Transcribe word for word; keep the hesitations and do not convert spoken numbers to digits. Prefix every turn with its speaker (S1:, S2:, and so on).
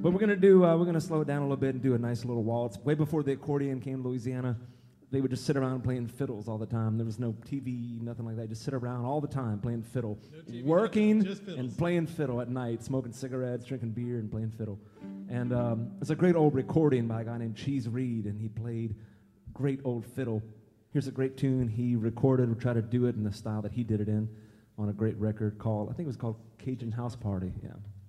S1: But we're gonna do. Uh, we're gonna slow it down a little bit and do a nice little waltz. Way before the accordion came to Louisiana, they would just sit around playing fiddles all the time. There was no T V, nothing like that. Just sit around all the time playing fiddle,
S2: No T V,
S1: working
S2: just fiddles.
S1: and playing fiddle at night, smoking cigarettes, drinking beer, and playing fiddle. And um, it's a great old recording by a guy named Cheese Reed, and he played great old fiddle. Here's a great tune he recorded. We'll try to do it in the style that he did it in on a great record called, I think it was called Cajun House Party. Yeah.